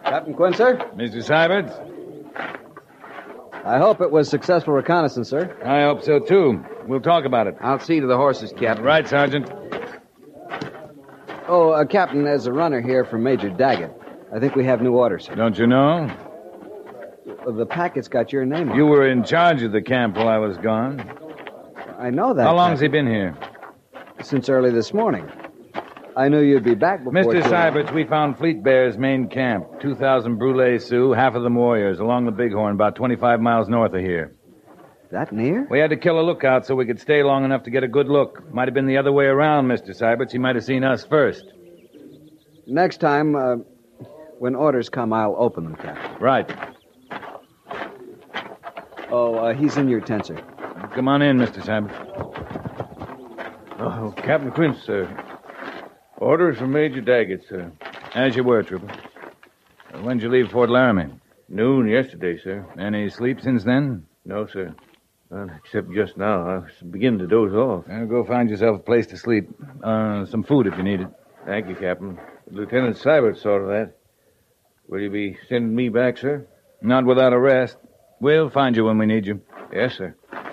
Captain Quinn, sir? Mr. Syberts? I hope it was successful reconnaissance, sir. I hope so, too. We'll talk about it. I'll see to the horses, Captain. Right, Sergeant. Oh, Captain, there's a runner here from Major Daggett. I think we have new orders, sir. Don't you know? The packet's got your name on You it. were in charge of the camp while I was gone. I know that. How long has Captain. he been here? Since early this morning. I knew you'd be back before... Mr. too long. Syberts, we found Fleet Bear's main camp. 2,000 Brule Sioux, half of them warriors, along the Bighorn, about 25 miles north of here. That near? We had to kill a lookout so we could stay long enough to get a good look. Might have been the other way around, Mr. Syberts. He might have seen us first. Next time, when orders come, I'll open them, Captain. Right. Oh, he's in your tent, sir. Come on in, Mr. Syberts. Oh, Captain Quince, sir. Orders from Major Daggett, sir. As you were, Trooper. When'd you leave Fort Laramie? Noon yesterday, sir. Any sleep since then? No, sir. Well, except just now. I was beginning to doze off. Well, go find yourself a place to sleep. Some food if you need it. Thank you, Captain. Lieutenant Sybert saw to that. Will you be sending me back, sir? Not without a rest. We'll find you when we need you. Yes, sir.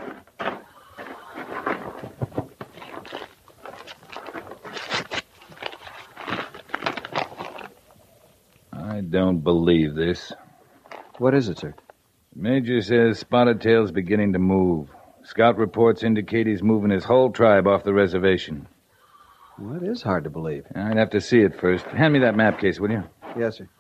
I don't believe this. What is it, sir? Major says Spotted Tail's beginning to move. Scout reports indicate he's moving his whole tribe off the reservation. Well, it is hard to believe. I'd have to see it first. Hand me that map case, will you? Yes, sir.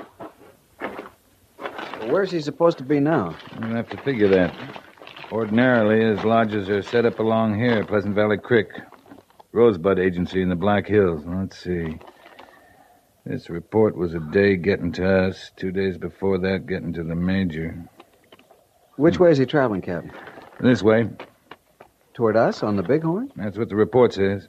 Well, where's he supposed to be now? We'll have to figure that. Ordinarily, his lodges are set up along here, Pleasant Valley Creek. Rosebud Agency in the Black Hills. Let's see. This report was a day getting to us. 2 days before that, getting to the Major. Which way is he traveling, Captain? This way. Toward us on the Bighorn? That's what the report says.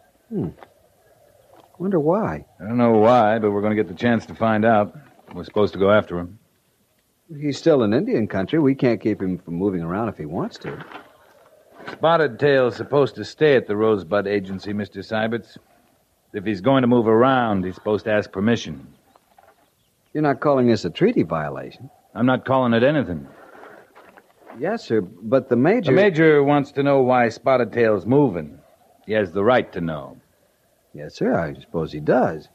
Wonder why. I don't know why, but we're going to get the chance to find out. We're supposed to go after him. He's still in Indian country. We can't keep him from moving around if he wants to. Spotted Tail's supposed to stay at the Rosebud Agency, Mr. Syberts. If he's going to move around, he's supposed to ask permission. You're not calling this a treaty violation? I'm not calling it anything. Yes, sir, but the Major... The Major wants to know why Spotted Tail's moving. He has the right to know. Yes, sir, I suppose he does.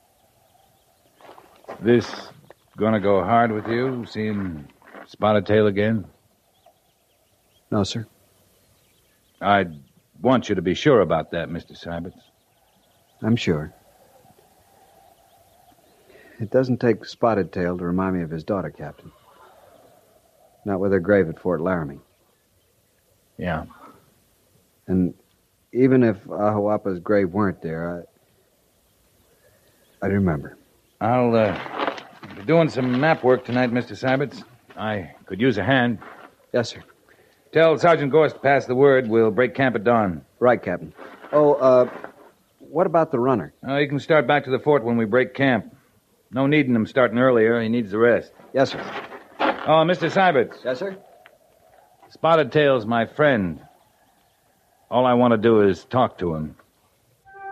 This gonna go hard with you, seeing Spotted Tail again? No, sir. I want you to be sure about that, Mr. Syberts. I'm sure. It doesn't take Spotted Tail to remind me of his daughter, Captain. Not with her grave at Fort Laramie. Yeah. And even if Ahuapa's grave weren't there, I'd remember. I'll be doing some map work tonight, Mr. Syberts. I could use a hand. Yes, sir. Tell Sergeant Gorst to pass the word. We'll break camp at dawn. Right, Captain. Oh, what about the runner? He can start back to the fort when we break camp. No need in him starting earlier. He needs the rest. Yes, sir. Oh, Mr. Syberts. Yes, sir? Spotted Tail's my friend. All I want to do is talk to him.